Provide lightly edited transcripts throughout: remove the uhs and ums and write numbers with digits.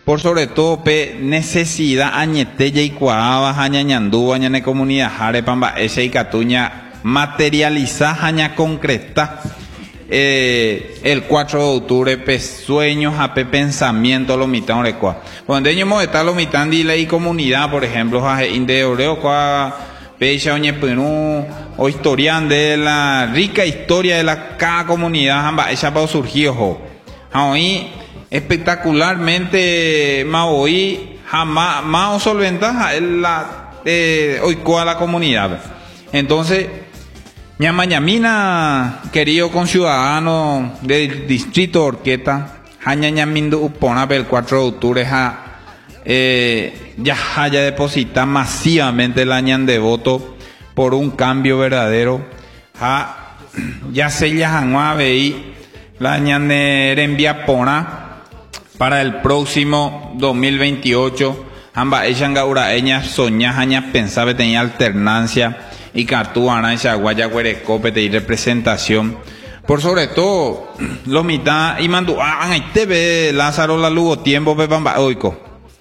por sobre todo pe necesidad añetella y cuaaba aña ñandú aña comunidad jare pamba ese y catuña materializar aña concreta el 4 de octubre pe sueños a pe pensamiento lo mitad recua cuando ellos está lo mitad de la comunidad por ejemplo de oreo qua pecha oñe penú o historian de la rica historia de la cada comunidad amba esa pa surgió hoy espectacularmente maoí jamás más solventaja la hoy coa la comunidad entonces ñamañamina querido conciudadano del distrito de Orqueta jañañamindo upona el 4 de octubre ya haya depositar masivamente la ñan de voto por un cambio verdadero ya se ya veí la ñan de envía pona para el próximo 2028 amba ella uraeña soña aña pensaba tenía alternancia y Catuana esa guaya huerecope y representación por sobre todo lo mitad y mandó te ve Lázaro la lugo tiempo pe pamba oico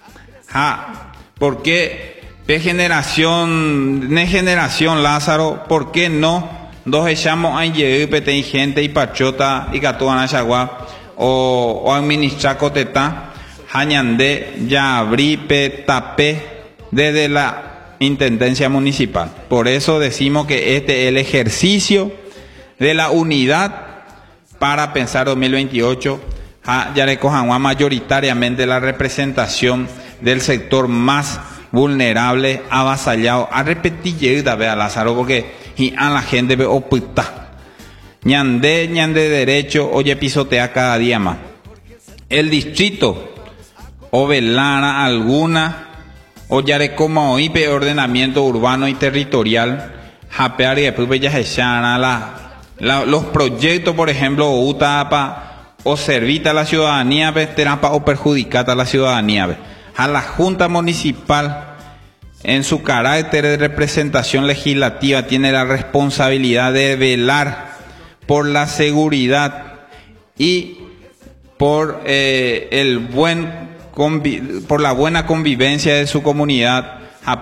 porque de generación Lázaro por qué no dos echamos a pete gente y pachota y Catuana esa gua o administrar coteta jañande ya abrí tapé desde la intendencia municipal. Por eso decimos que este es el ejercicio de la unidad para pensar 2028 ya recojan mayoritariamente la representación del sector más vulnerable, avasallado. A repetir a Lázaro porque y a la gente ve opuesta ñande derecho oye pisotea cada día más el distrito o velara alguna o ya de como oípe ordenamiento urbano y territorial japear y después ya se los proyectos por ejemplo o utapa o servita a la ciudadanía terapa o perjudicata a la ciudadanía a la junta municipal en su carácter de representación legislativa tiene la responsabilidad de velar por la seguridad y por por la buena convivencia de su comunidad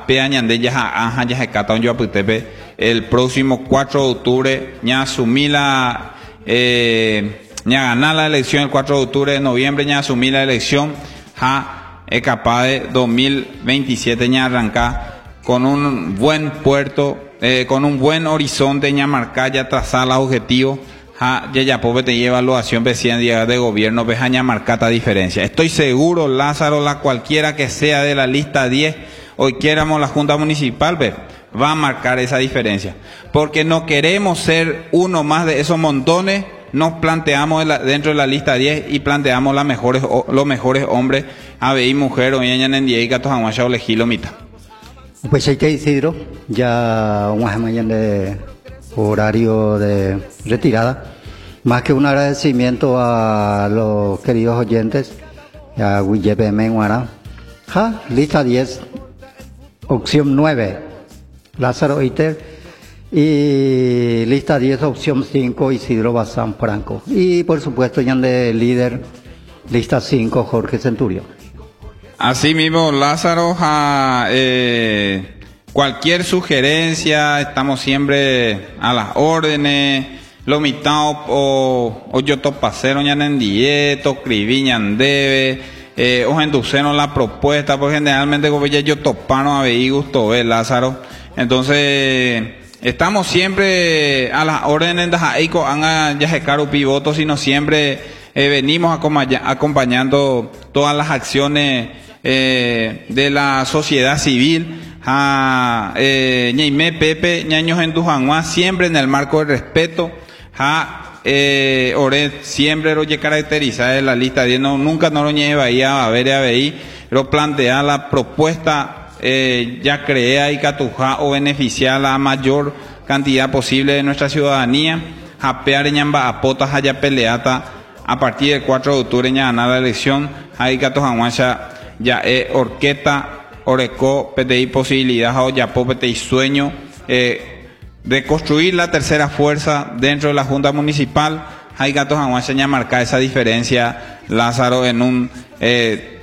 el próximo 4 de octubre ya asumí ya ganar la elección el 4 de octubre de noviembre ya asumí la elección es capaz de 2027 ya arrancar con un buen puerto con un buen horizonte ya marcar ya trazar los objetivos ya pobre te lleva evaluación vecina de gobierno veja marcata diferencia. Estoy seguro Lázaro la cualquiera que sea de la lista 10 hoy quieramos la junta municipal va a marcar esa diferencia porque no queremos ser uno más de esos montones nos planteamos dentro de la lista 10 y planteamos los mejores hombres y mujeres hoy en día y gatos o legilo mitad. Pues hay que Isidro ya un mañana de horario de retirada. Más que un agradecimiento a los queridos oyentes, a Guillepe Menguara. Lista 10, opción 9, Lázaro Iter. Y lista 10, opción 5, Isidro Bazán Franco. Y por supuesto, ya de líder, lista 5, Jorge Centurio. Así mismo, Lázaro, cualquier sugerencia, estamos siempre a las órdenes. Lo mitad o yo topacero ñanen dieto, escribí ñandebe, o enduceno la propuesta, pues generalmente como ya yo topano a veí gusto ver Lázaro. Entonces, estamos siempre a las órdenes de Jaico, anga ya jecaru pivoto, sino siempre venimos acompañando todas las acciones de la sociedad civil. Ñaime Pepe, ñaños en Dujanguá, siempre en el marco del respeto. Ore siempre lo que caracteriza de la lista 10, nunca no lo lleva ahí a ver a ver pero plantea la propuesta ya crea y catuja o beneficiar la mayor cantidad posible de nuestra ciudadanía japear ñamba apotas haya peleata a partir del 4 de octubre ya ganar la elección ahí catujanguacha ya Orqueta Oreco PTI posibilidad o ya PTI sueño de construir la tercera fuerza dentro de la Junta Municipal. Hay gatos a marcar esa diferencia, Lázaro, en un